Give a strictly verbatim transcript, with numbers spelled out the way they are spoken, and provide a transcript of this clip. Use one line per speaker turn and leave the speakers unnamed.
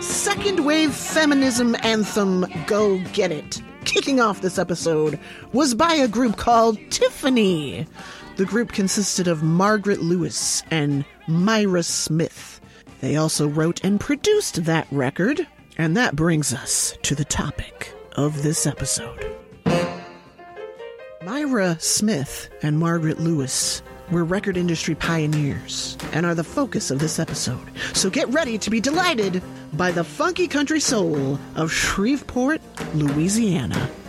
second wave feminism anthem, Go Get It. Kicking off this episode was by a group called Tiffany. The group consisted of Margaret Lewis and Myra Smith. They also wrote and produced that record, and that brings us to the topic of this episode. Myra Smith and Margaret Lewis were record industry pioneers and are the focus of this episode. So get ready to be delighted by the funky country soul of Shreveport, Louisiana.